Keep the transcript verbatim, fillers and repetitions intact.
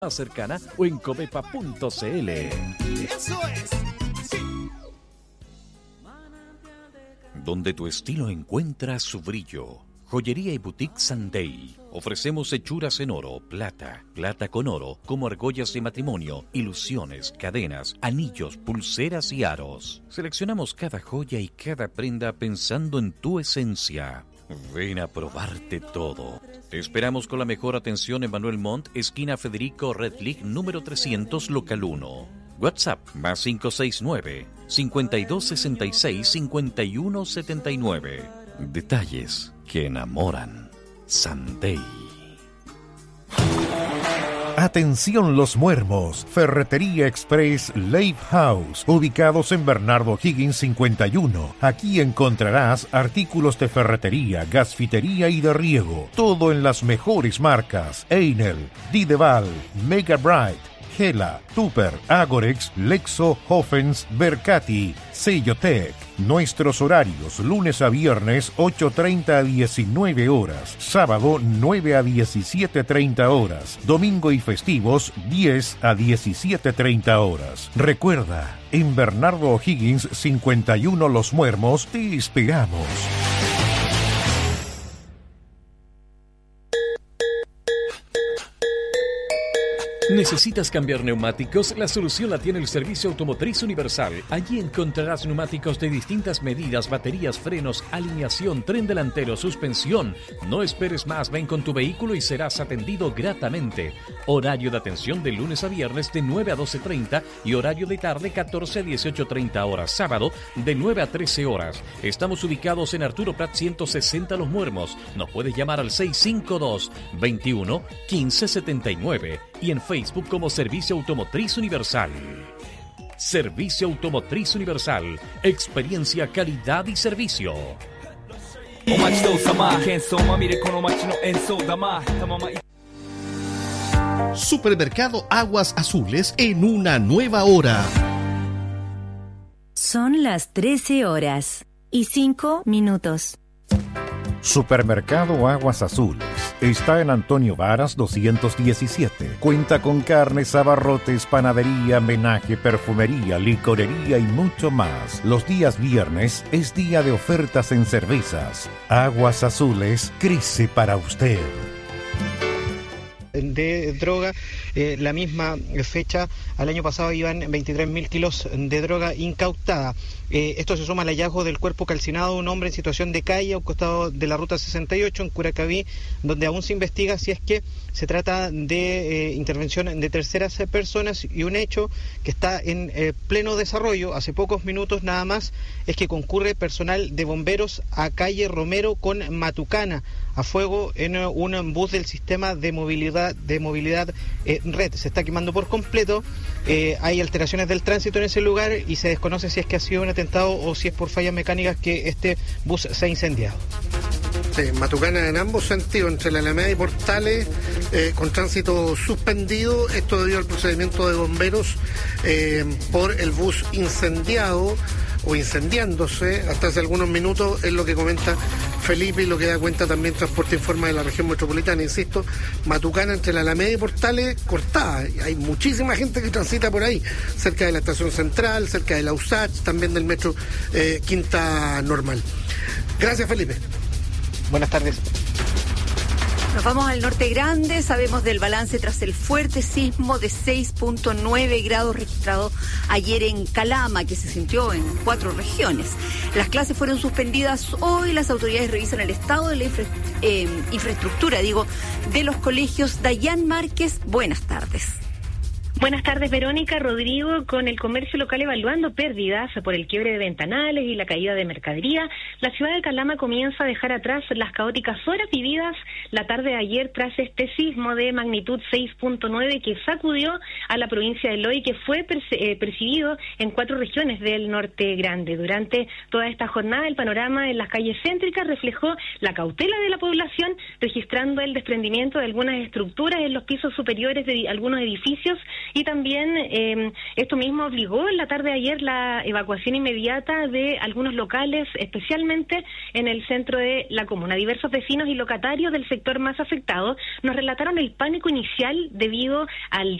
más cercana o en comepa punto cl. Eso es. Sí. Donde tu estilo encuentra su brillo. Joyería y Boutique Sunday. Ofrecemos hechuras en oro, plata, plata con oro, como argollas de matrimonio, ilusiones, cadenas, anillos, pulseras y aros. Seleccionamos cada joya y cada prenda pensando en tu esencia. Ven a probarte todo. Te esperamos con la mejor atención en Manuel Montt, esquina Federico Redlich, número trescientos, local uno. WhatsApp más cinco seis nueve, cinco dos seis seis, cinco uno siete nueve. Detalles que enamoran. Sunday. Atención los muermos, Ferretería Express Lake House, ubicados en Bernardo Higgins cincuenta y uno. Aquí encontrarás artículos de ferretería, gasfitería y de riego, todo en las mejores marcas: Einel, Dideval, Mega Bright, Gela, Tupper, Agorex, Lexo, Hoffens, Bercati, Sellotec. Nuestros horarios: lunes a viernes ocho treinta a diecinueve horas, sábado nueve a diecisiete treinta horas, domingo y festivos diez a diecisiete treinta horas. Recuerda, en Bernardo O'Higgins cincuenta y uno Los Muermos te esperamos. ¿Necesitas cambiar neumáticos? La solución la tiene el Servicio Automotriz Universal. Allí encontrarás neumáticos de distintas medidas, baterías, frenos, alineación, tren delantero, suspensión. No esperes más, ven con tu vehículo y serás atendido gratamente. Horario de atención de lunes a viernes de nueve a doce treinta y horario de tarde catorce a dieciocho treinta horas. Sábado de nueve a trece horas. Estamos ubicados en Arturo Prat ciento sesenta Los Muermos. Nos puedes llamar al seis cinco dos, veintiuno, quince setenta y nueve y en Facebook Facebook como Servicio Automotriz Universal. Servicio Automotriz Universal. Experiencia, calidad y servicio. Supermercado Aguas Azules en una nueva hora. Son las trece horas y cinco minutos. Supermercado Aguas Azules está en Antonio Varas doscientos diecisiete. Cuenta con carnes, abarrotes, panadería, menaje, perfumería, licorería y mucho más. Los días viernes es día de ofertas en cervezas. Aguas Azules crece para usted. De droga, eh, la misma fecha al año pasado iban veintitrés mil kilos de droga incautada. Eh, esto se suma al hallazgo del cuerpo calcinado de un hombre en situación de calle a un costado de la ruta sesenta y ocho en Curacaví, donde aún se investiga si es que se trata de eh, intervención de terceras personas, y un hecho que está en eh, pleno desarrollo. Hace pocos minutos nada más es que concurre personal de bomberos a calle Romero con Matucana a fuego en un bus del sistema de movilidad de movilidad eh, red. Se está quemando por completo, eh, hay alteraciones del tránsito en ese lugar y se desconoce si es que ha sido un atentado o si es por fallas mecánicas que este bus se ha incendiado. Sí, Matucana en ambos sentidos, entre la Alameda y Portales, eh, con tránsito suspendido, esto debido al procedimiento de bomberos eh, por el bus incendiado o incendiándose hasta hace algunos minutos, es lo que comenta Felipe y lo que da cuenta también Transporte Informa de la región metropolitana. Insisto, Matucana entre la Alameda y Portales cortada, hay muchísima gente que transita por ahí, cerca de la estación central, cerca de la U S A C, también del metro eh, Quinta Normal. Gracias, Felipe. Buenas tardes. Nos vamos al Norte Grande. Sabemos del balance tras el fuerte sismo de seis punto nueve grados registrado ayer en Calama, que se sintió en cuatro regiones. Las clases fueron suspendidas hoy. Las autoridades revisan el estado de la infra, eh, infraestructura, digo, de los colegios. Dayan Márquez, buenas tardes. Buenas tardes, Verónica. Rodrigo, con el comercio local evaluando pérdidas por el quiebre de ventanales y la caída de mercadería, la ciudad de Calama comienza a dejar atrás las caóticas horas vividas la tarde de ayer tras este sismo de magnitud seis punto nueve que sacudió a la provincia de Loy, que fue perce- eh, percibido en cuatro regiones del Norte Grande. Durante toda esta jornada, el panorama en las calles céntricas reflejó la cautela de la población, registrando el desprendimiento de algunas estructuras en los pisos superiores de algunos edificios y también eh, esto mismo obligó en la tarde de ayer la evacuación inmediata de algunos locales, especialmente en el centro de la comuna. Diversos vecinos y locatarios del sector más afectado nos relataron el pánico inicial debido al